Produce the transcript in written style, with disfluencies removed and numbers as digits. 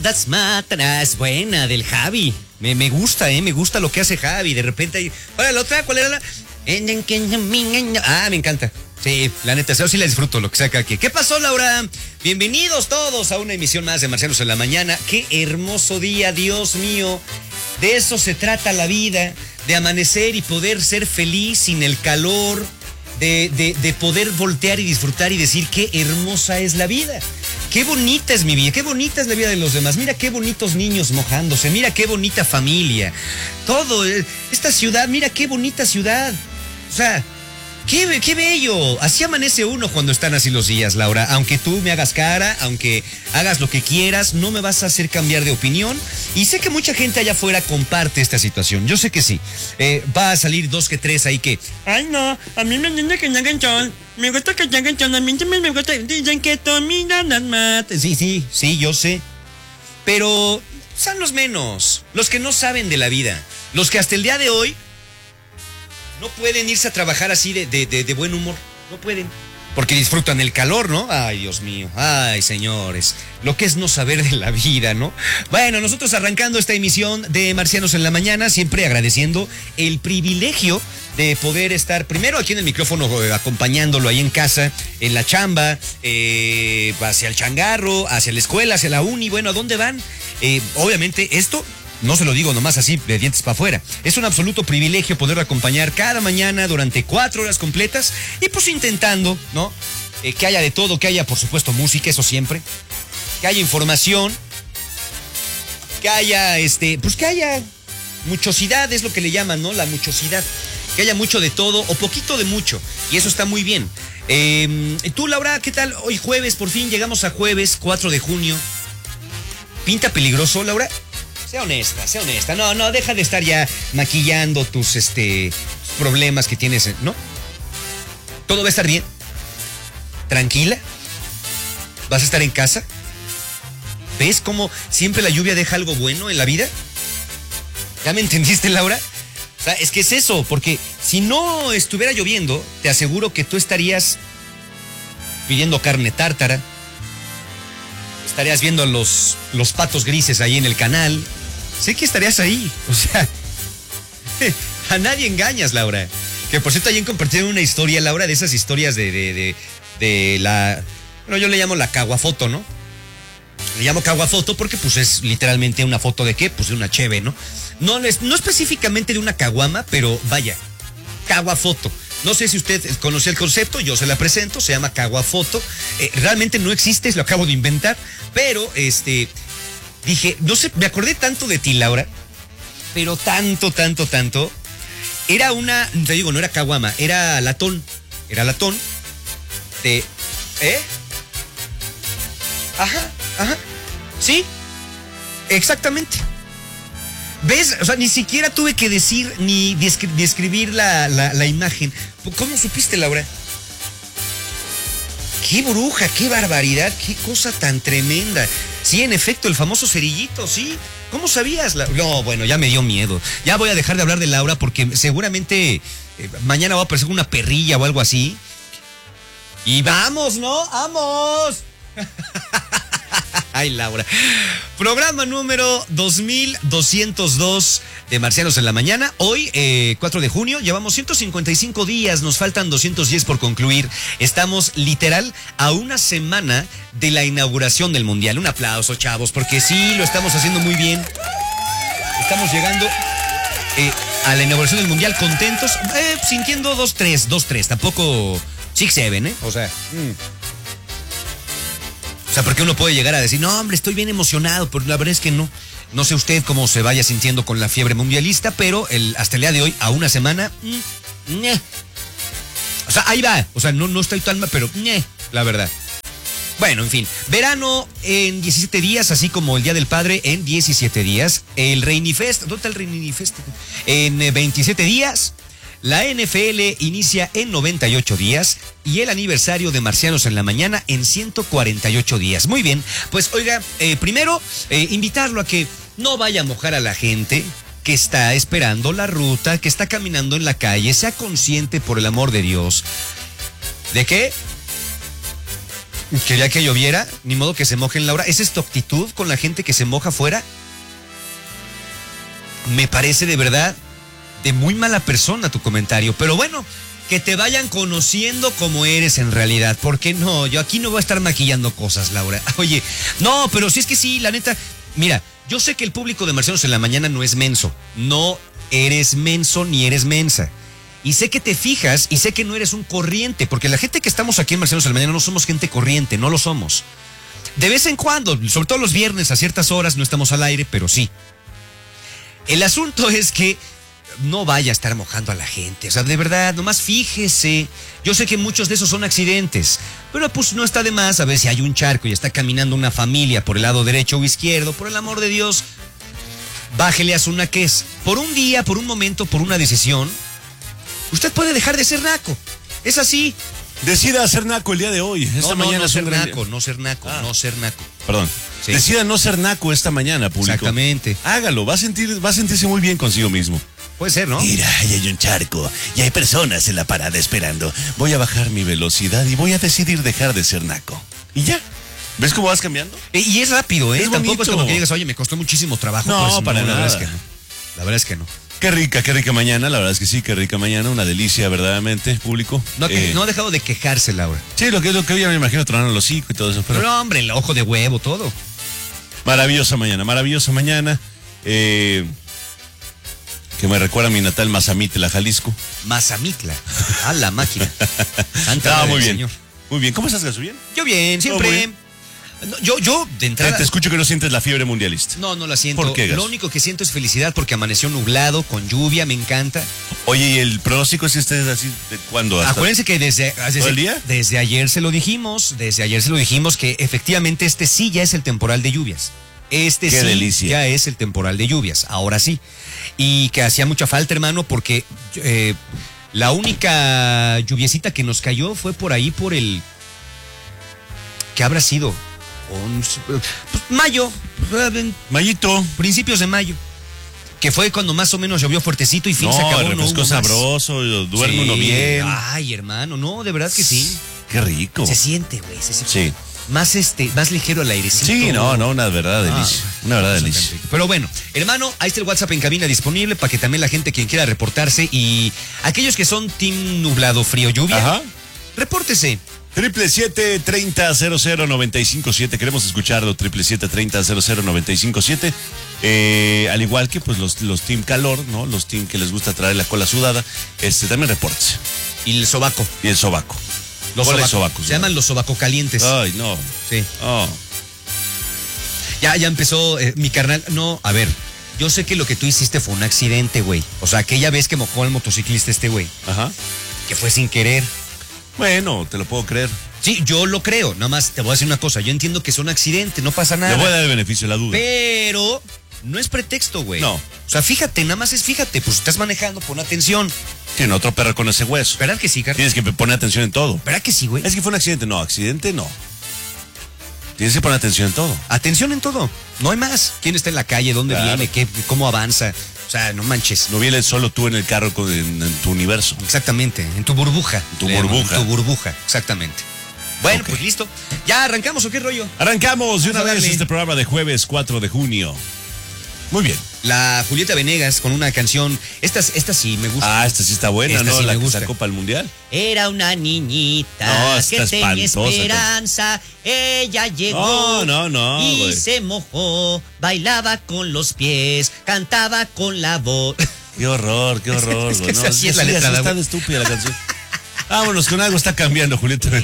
That's Matanas, buena, del Javi. Me gusta, me gusta lo que hace Javi. De repente ahí. ¿Cuál la otra? ¿Cuál era la? Ah, me encanta. Sí, la neta, sí la disfruto, lo que saca aquí. ¿Qué pasó, Laura? Bienvenidos todos a una emisión más de Marcianos en la Mañana. Qué hermoso día, Dios mío. De eso se trata la vida, de amanecer y poder ser feliz sin el calor, de poder voltear y disfrutar y decir qué hermosa es la vida. Qué bonita es mi vida, qué bonita es la vida de los demás. Mira qué bonitos niños mojándose, mira qué bonita familia. Todo, esta ciudad, mira qué bonita ciudad. O sea, qué bello. Así amanece uno cuando están así los días, Laura. Aunque tú me hagas cara, aunque hagas lo que quieras, no me vas a hacer cambiar de opinión. Y sé que mucha gente allá afuera comparte esta situación. Yo sé que sí. Va a salir 2 que 3 ahí que... Ay, no, a mí me gusta que hagan chon. Me gusta que hagan chon. A mí también me gusta. Dicen que dominan las mates. Sí, yo sé. Pero son los menos. Los que no saben de la vida. Los que hasta el día de hoy no pueden irse a trabajar así de buen humor. No pueden. Porque disfrutan el calor, ¿no? Ay, Dios mío. Ay, señores. Lo que es no saber de la vida, ¿no? Bueno, nosotros arrancando esta emisión de Marcianos en la Mañana, siempre agradeciendo el privilegio de poder estar primero aquí en el micrófono, acompañándolo ahí en casa, en la chamba, hacia el changarro, hacia la escuela, hacia la uni. Bueno, ¿a dónde van? Obviamente esto... No se lo digo nomás así, de dientes para afuera. Es un absoluto privilegio poder acompañar cada mañana durante 4 horas completas y pues intentando, ¿no? Que haya de todo, que haya, por supuesto, música, eso siempre. Que haya información. Que haya, pues que haya muchosidad, es lo que le llaman, ¿no? La muchosidad. Que haya mucho de todo o poquito de mucho. Y eso está muy bien. Tú, Laura, ¿qué tal? Hoy jueves, por fin llegamos a jueves, 4 de junio. ¿Pinta peligroso, Laura? Sea honesta. No, deja de estar ya maquillando tus problemas que tienes, ¿no? Todo va a estar bien. Tranquila. ¿Vas a estar en casa? ¿Ves cómo siempre la lluvia deja algo bueno en la vida? ¿Ya me entendiste, Laura? O sea, es que es eso, porque si no estuviera lloviendo, te aseguro que tú estarías pidiendo carne tártara. Estarías viendo los patos grises ahí en el canal. Sé que estarías ahí. O sea, a nadie engañas, Laura. Que por cierto, ayer compartieron una historia, Laura, de esas historias de la... Bueno, yo le llamo la caguafoto, ¿no? Le llamo caguafoto porque pues es literalmente una foto de ¿qué? Pues de una cheve, ¿no? No específicamente de una caguama, pero vaya, caguafoto. No sé si usted conoce el concepto, yo se la presento, se llama caguafoto. Realmente no existe, lo acabo de inventar, pero dije, no sé, me acordé tanto de ti, Laura, pero tanto. Era una, te digo, no era caguama, era latón de... Ajá, sí, exactamente. ¿Ves? O sea, ni siquiera tuve que decir ni describir la imagen. ¿Cómo supiste, Laura? ¡Qué bruja, qué barbaridad, qué cosa tan tremenda! Sí, en efecto, el famoso cerillito, sí. ¿Cómo sabías? No, bueno, ya me dio miedo. Ya voy a dejar de hablar de Laura porque seguramente mañana va a aparecer una perrilla o algo así. Y vamos, ¿no? ¡Vamos! Ay, Laura. Programa número 2202 de Marcianos en la Mañana. Hoy, 4 de junio, llevamos 155 días, nos faltan 210 por concluir. Estamos literal a una semana de la inauguración del Mundial. Un aplauso, chavos, porque sí, lo estamos haciendo muy bien. Estamos llegando a la inauguración del Mundial contentos, sintiendo 2-3, tampoco 6-7, O sea... O sea, porque uno puede llegar a decir, no, hombre, estoy bien emocionado, pero la verdad es que no. No sé usted cómo se vaya sintiendo con la fiebre mundialista, pero hasta el día de hoy, a una semana, o sea, ahí va. O sea, no estoy tan mal, pero la verdad. Bueno, en fin, verano en 17 días, así como el Día del Padre en 17 días. El Reinifest, ¿dónde está el Reinifest? En 27 días. La NFL inicia en 98 días y el aniversario de Marcianos en la Mañana en 148 días. Muy bien, pues oiga, primero invitarlo a que no vaya a mojar a la gente que está esperando la ruta, que está caminando en la calle. Sea consciente, por el amor de Dios, ¿de qué? Quería que lloviera, ni modo que se mojen, Laura. ¿Esa es tu actitud con la gente que se moja afuera? Me parece de verdad de muy mala persona tu comentario. Pero bueno, que te vayan conociendo como eres en realidad. ¿Por qué no? Yo aquí no voy a estar maquillando cosas, Laura. Oye, no, pero si es que sí, la neta. Mira, yo sé que el público de Marcianos en la Mañana no es menso. No eres menso ni eres mensa. Y sé que te fijas y sé que no eres un corriente, porque la gente que estamos aquí en Marcianos en la Mañana no somos gente corriente, no lo somos. De vez en cuando, sobre todo los viernes a ciertas horas, no estamos al aire, pero sí. El asunto es que no vaya a estar mojando a la gente, o sea, de verdad, nomás fíjese. Yo sé que muchos de esos son accidentes, pero pues no está de más a ver si hay un charco y está caminando una familia por el lado derecho o izquierdo. Por el amor de Dios, bájele a su naquez. Por un día, por un momento, por una decisión, usted puede dejar de ser naco. Es así. Decida ser naco el día de hoy. Esta mañana no es ser un gran naco, día. no ser naco, no ser naco. Perdón. Sí. Decida no ser naco esta mañana, público. Exactamente. Hágalo, va a sentirse muy bien consigo mismo. Puede ser, ¿no? Mira, ahí hay un charco y hay personas en la parada esperando. Voy a bajar mi velocidad y voy a decidir dejar de ser naco. Y ya. ¿Ves cómo vas cambiando? Y es rápido, ¿eh? Es Tampoco bonito. es como que digas, oye, me costó muchísimo trabajo. No, pues, para la nada. verdad es que no. La verdad es que no. Qué rica mañana, la verdad es que sí, qué rica mañana, una delicia verdaderamente, público. No, no ha dejado de quejarse, Laura. Sí, lo que hoy ya me imagino tronar los hocico y todo eso, pero Pero hombre, el ojo de huevo, todo. maravillosa mañana. Que me recuerda a mi natal Mazamitla, Jalisco. Mazamitla. A la máquina. Santa madre muy del bien. Señor. Muy bien, ¿cómo estás, Gasu? ¿Bien? Yo bien, Todo siempre. muy bien. No, yo de entrada. Te escucho que no sientes la fiebre mundialista. No la siento. ¿Por qué, Gas? Lo único que siento es felicidad porque amaneció nublado, con lluvia, me encanta. Oye, ¿y el pronóstico es este así de cuándo? ¿Hasta? Acuérdense que ¿Todo el día? desde ayer se lo dijimos que efectivamente este sí ya es el temporal de lluvias. Este Qué sí delicia. ya es el temporal de lluvias, ahora sí. Y que hacía mucha falta, hermano, porque la única lluviecita que nos cayó fue por ahí, por el... ¿Qué habrá sido? Pues, mayo, Mayito. principios de mayo. Que fue cuando más o menos llovió fuertecito y fin se acabó. No, refresco hubo más. sabroso, duerme Sí. uno bien. Ay, hermano, no, de verdad que sí. Qué rico. Se siente, güey, se siente. Sí. Más ligero el airecito. Sí, no, una verdad delicia. Una verdad delicia. Pero bueno, hermano, ahí está el WhatsApp en cabina disponible para que también la gente quien quiera reportarse y aquellos que son team nublado, frío, lluvia, Ajá. repórtese. 777-30-00-957. Queremos escucharlo. 777-30-00-957. Al igual que pues los team calor, ¿no? Los team que les gusta traer la cola sudada. También repórtese. Y el sobaco. Y el sobaco. Los ¿Cuáles sobacos. sobacos? Se llaman los sobaco calientes. Ay, no. Sí. Oh. Ya empezó mi carnal. No, a ver, yo sé que lo que tú hiciste fue un accidente, güey. O sea, aquella vez que mojó al motociclista este güey, Ajá. que fue sin querer. Bueno, te lo puedo creer. Sí, yo lo creo. Nada más te voy a decir una cosa. Yo entiendo que es un accidente, no pasa nada. Le voy a dar el beneficio de la duda. Pero no es pretexto, güey. No. O sea, fíjate, nada más fíjate. Pues estás manejando, pon atención. Tiene otro perro con ese hueso. ¿Verdad que sí, carnal? Tienes que poner atención en todo. ¿Verdad que sí, güey? Es que fue un accidente. No, accidente no. Tienes que poner atención en todo. Atención en todo. No hay más. ¿Quién está en la calle? ¿Dónde Claro. viene? ¿Cómo avanza? O sea, no manches. No vienes solo tú en el carro en tu universo. Exactamente. En tu burbuja. En tu Le llaman, burbuja. En tu burbuja. Exactamente. Bueno, Ok. pues listo. ¿Ya arrancamos o qué rollo? Arrancamos de una Vamos a vez darle. este programa de jueves 4 de junio. Muy bien. La Julieta Venegas con una canción. Esta sí me gusta. Ah, esta sí está buena, Esta ¿no? sí La me que gusta. sacó para el mundial. Era una niñita No, que está tenía espantosa. esperanza. Ella llegó No, y güey. se mojó. Bailaba con los pies, cantaba con la voz. Qué horror, es que güey. así es la letra, Así está güey. de estúpida la canción. Vámonos con algo está cambiando, Julieta.